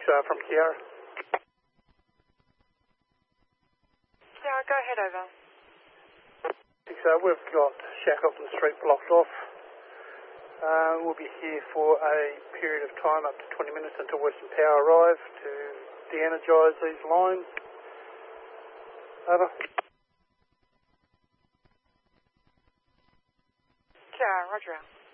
from Kiara. Sarah, go ahead, over. We've got Shackleton Street blocked off. We'll be here for a period of time up to 20 minutes until Western Power arrive to de-energise these lines. Over. Sarah, roger out.